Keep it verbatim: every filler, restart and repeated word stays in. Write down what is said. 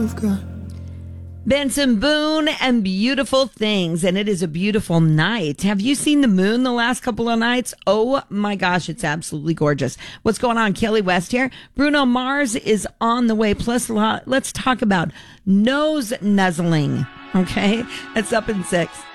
Benson Boone and Beautiful Things, and it is a beautiful night. Have you seen the moon the last couple of nights? Oh my gosh, it's absolutely gorgeous. What's going on? Kelly West here. Bruno Mars is on the way. Plus, let's talk about nose nuzzling. Okay, that's up in six.